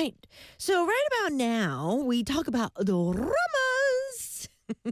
right. So right about now, we talk about dramas.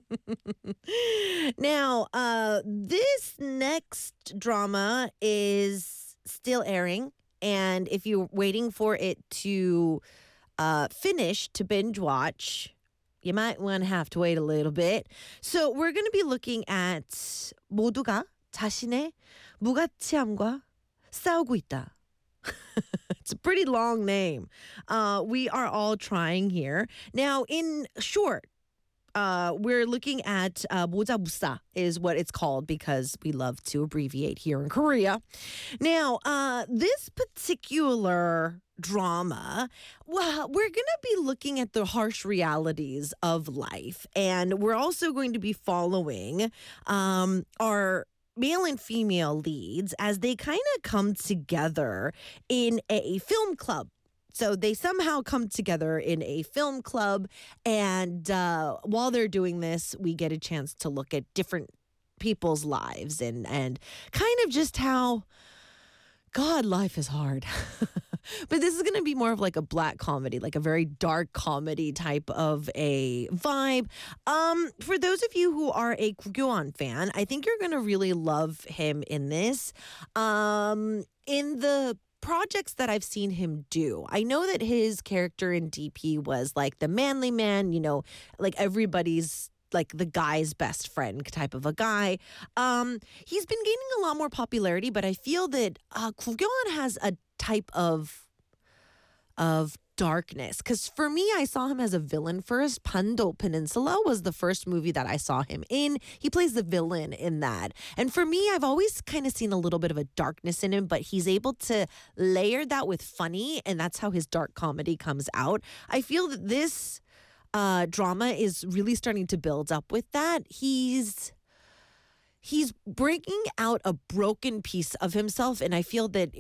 Now, this next drama is still airing. And if you're waiting for it to finish to binge watch, you might want to have to wait a little bit. So we're going to be looking at 모두가 자신의 무가치함과 싸우고 있다. It's a pretty long name. We are all trying here. Now, in short, we're looking at 모자 무사 is what it's called because we love to abbreviate here in Korea. Now, this particular drama, well, we're going to be looking at the harsh realities of life. And we're also going to be following our male and female leads as they kind of come together in a film club. So they somehow come together in a film club, and while they're doing this, we get a chance to look at different people's lives and kind of just how, God, life is hard. But this is going to be more of like a black comedy, like a very dark comedy type of a vibe. For those of you who are a Koo Kyo-an fan, I think you're going to really love him in this. In the projects that I've seen him do, I know that his character in DP was like the manly man, you know, like everybody's like the guy's best friend type of a guy. He's been gaining a lot more popularity, but I feel that Koo Kyo-an has a type of darkness. Because for me, I saw him as a villain first. Pando Peninsula was the first movie that I saw him in. He plays the villain in that. And for me, I've always kind of seen a little bit of a darkness in him, but he's able to layer that with funny, and that's how his dark comedy comes out. I feel that this drama is really starting to build up with that. He's bringing out a broken piece of himself, and I feel that